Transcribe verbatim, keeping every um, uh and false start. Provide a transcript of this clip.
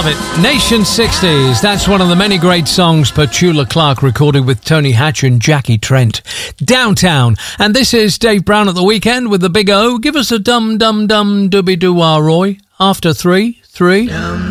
it. Nation sixties. That's one of the many great songs Petula Clark recorded with Tony Hatch and Jackie Trent. Downtown. And this is Dave Brown at the Weekend with the Big O. Give us a dum dum dum dooby doo ah Roy. After three, three. Dum.